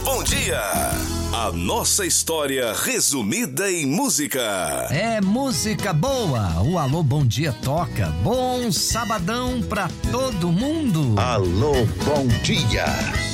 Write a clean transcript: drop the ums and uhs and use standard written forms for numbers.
Bom Dia. A nossa história resumida em música. É música boa. O Alô Bom Dia toca. Bom sabadão pra todo mundo. Alô Bom Dia.